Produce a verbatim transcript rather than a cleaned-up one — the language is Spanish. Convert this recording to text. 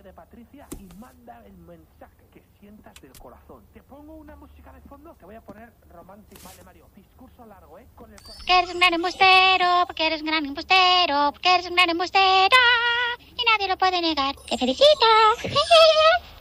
de Patricia y manda el mensaje que sientas del corazón. Te pongo una música de fondo, te voy a poner romántico. Vale, Mario, discurso largo, ¿eh? Con el corazón. Porque eres un gran embustero, porque eres un gran embustero, porque eres un gran embustero y nadie lo puede negar. ¡Te felicito!